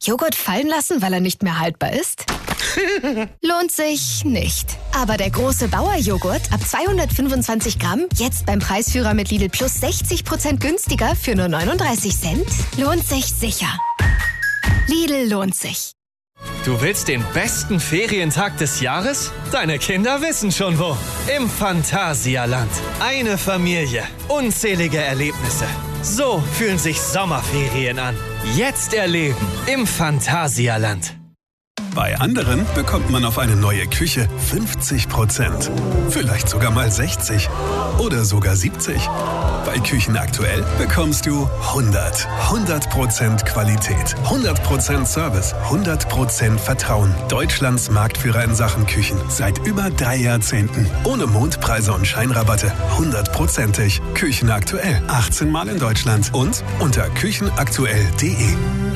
Joghurt fallen lassen, weil er nicht mehr haltbar ist? Lohnt sich nicht. Aber der große Bauer-Joghurt ab 225 Gramm, jetzt beim Preisführer mit Lidl Plus 60% günstiger für nur 39 Cent, lohnt sich sicher. Lidl lohnt sich. Du willst den besten Ferientag des Jahres? Deine Kinder wissen schon wo. Im Phantasialand. Eine Familie. Unzählige Erlebnisse. So fühlen sich Sommerferien an. Jetzt erleben im Phantasialand. Bei anderen bekommt man auf eine neue Küche 50%. Vielleicht sogar mal 60. Oder sogar 70. Bei Küchen aktuell bekommst du 100% Qualität, 100% Service, 100% Vertrauen. Deutschlands Marktführer in Sachen Küchen. Seit über 3 Jahrzehnten. Ohne Mondpreise und Scheinrabatte. 100%ig. Küchen aktuell. 18 Mal in Deutschland. Und unter küchenaktuell.de.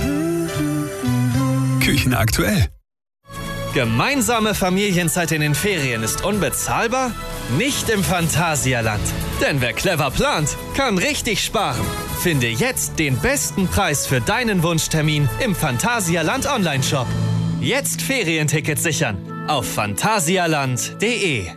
Küchen aktuell. Gemeinsame Familienzeit in den Ferien ist unbezahlbar? Nicht im Phantasialand. Denn wer clever plant, kann richtig sparen. Finde jetzt den besten Preis für deinen Wunschtermin im Phantasialand Online-Shop. Jetzt Ferientickets sichern auf phantasialand.de.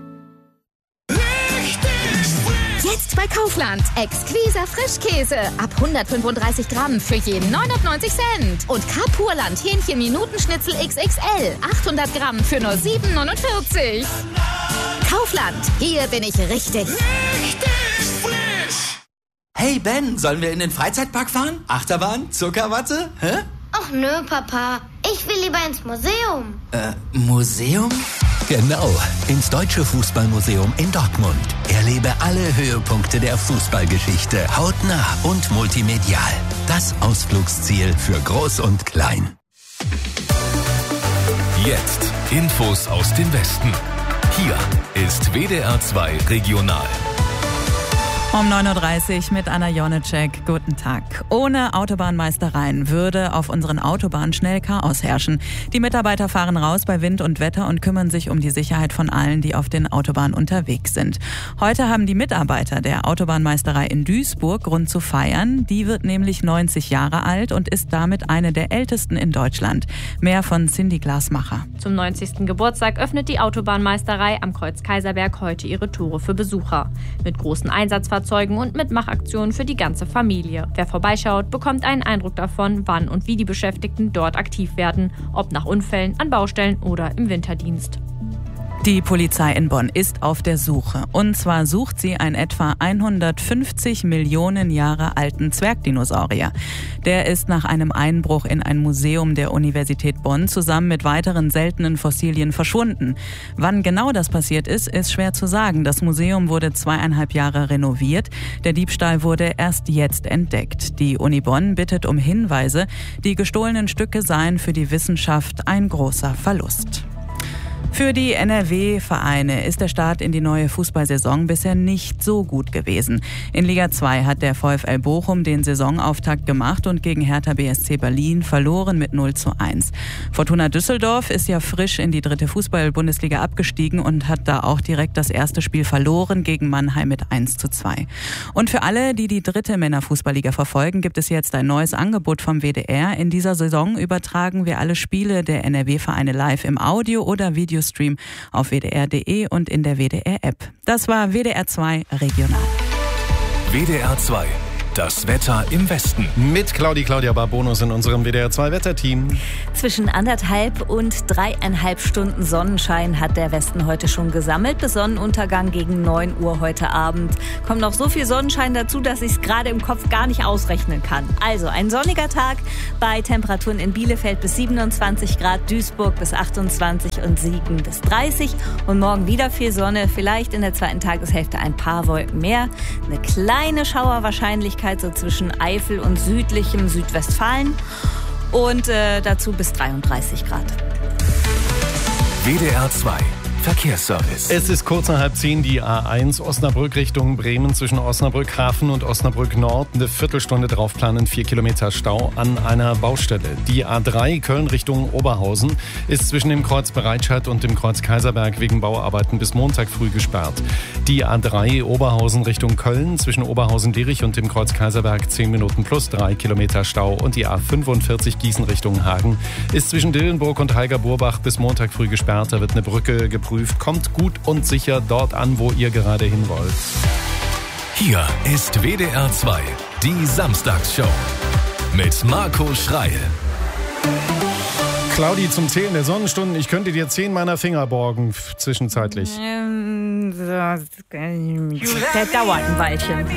Jetzt bei Kaufland. Exquiser Frischkäse. Ab 135 Gramm für jeden 99 Cent. Und Kapurland Hähnchen-Minutenschnitzel XXL. 800 Gramm für nur 7,49. Kaufland. Hier bin ich richtig. Richtig frisch. Hey Ben, sollen wir in den Freizeitpark fahren? Achterbahn? Zuckerwatte? Hä? Ach nö, Papa. Ich will lieber ins Museum. Museum? Genau, ins Deutsche Fußballmuseum in Dortmund. Erlebe alle Höhepunkte der Fußballgeschichte hautnah und multimedial. Das Ausflugsziel für Groß und Klein. Jetzt Infos aus dem Westen. Hier ist WDR 2 Regional. Um 9.30 Uhr mit Anna Jonecek. Guten Tag. Ohne Autobahnmeistereien würde auf unseren Autobahnen schnell Chaos herrschen. Die Mitarbeiter fahren raus bei Wind und Wetter und kümmern sich um die Sicherheit von allen, die auf den Autobahnen unterwegs sind. Heute haben die Mitarbeiter der Autobahnmeisterei in Duisburg Grund zu feiern. Die wird nämlich 90 Jahre alt und ist damit eine der ältesten in Deutschland. Mehr von Cindy Glasmacher. Zum 90. Geburtstag öffnet die Autobahnmeisterei am Kreuz Kaiserberg heute ihre Tore für Besucher. Mit großen Einsatzfahrzeugen und Mitmachaktionen für die ganze Familie. Wer vorbeischaut, bekommt einen Eindruck davon, wann und wie die Beschäftigten dort aktiv werden, ob nach Unfällen, an Baustellen oder im Winterdienst. Die Polizei in Bonn ist auf der Suche. Und zwar sucht sie einen etwa 150 Millionen Jahre alten Zwergdinosaurier. Der ist nach einem Einbruch in ein Museum der Universität Bonn zusammen mit weiteren seltenen Fossilien verschwunden. Wann genau das passiert ist schwer zu sagen. Das Museum wurde 2,5 Jahre renoviert. Der Diebstahl wurde erst jetzt entdeckt. Die Uni Bonn bittet um Hinweise. Die gestohlenen Stücke seien für die Wissenschaft ein großer Verlust. Für die NRW-Vereine ist der Start in die neue Fußballsaison bisher nicht so gut gewesen. In Liga 2 hat der VfL Bochum den Saisonauftakt gemacht und gegen Hertha BSC Berlin verloren mit 0:1. Fortuna Düsseldorf ist ja frisch in die 3. Fußball-Bundesliga abgestiegen und hat da auch direkt das erste Spiel verloren gegen Mannheim mit 1:2. Und für alle, die die 3. Männerfußballliga verfolgen, gibt es jetzt ein neues Angebot vom WDR. In dieser Saison übertragen wir alle Spiele der NRW-Vereine live im Audio- oder Videostream auf wdr.de und in der WDR-App. Das war WDR 2 Regional. WDR 2. Das Wetter im Westen. Mit Claudia Barbonus in unserem WDR 2 Wetterteam. Zwischen 1,5 und 3,5 Stunden Sonnenschein hat der Westen heute schon gesammelt. Bis Sonnenuntergang gegen 9 Uhr heute Abend. Kommt noch so viel Sonnenschein dazu, dass ich es gerade im Kopf gar nicht ausrechnen kann. Also ein sonniger Tag bei Temperaturen in Bielefeld bis 27 Grad, Duisburg bis 28 und Siegen bis 30. Und morgen wieder viel Sonne, vielleicht in der zweiten Tageshälfte ein paar Wolken mehr. Eine kleine Schauerwahrscheinlichkeit so zwischen Eifel und südlichem Südwestfalen und dazu bis 33 Grad. WDR 2 Verkehrsservice. Es ist kurz nach 9:30, die A1 Osnabrück Richtung Bremen zwischen Osnabrück Hafen und Osnabrück Nord. Eine Viertelstunde drauf planen, 4 Kilometer Stau an einer Baustelle. Die A3 Köln Richtung Oberhausen ist zwischen dem Kreuz Bereitscheid und dem Kreuz Kaiserberg wegen Bauarbeiten bis Montag früh gesperrt. Die A3 Oberhausen Richtung Köln zwischen Oberhausen-Dierich und dem Kreuz Kaiserberg 10 Minuten plus 3 Kilometer Stau. Und die A45 Gießen Richtung Hagen ist zwischen Dillenburg und Heiger-Burbach bis Montag früh gesperrt. Da wird eine Brücke geprüft. Kommt gut und sicher dort an, wo ihr gerade hin wollt. Hier ist WDR 2, die Samstagsshow mit Marco Schreil. Claudi, zum Zählen der Sonnenstunden, ich könnte dir 10 meiner Finger borgen, zwischenzeitlich. Der dauert ein Weilchen.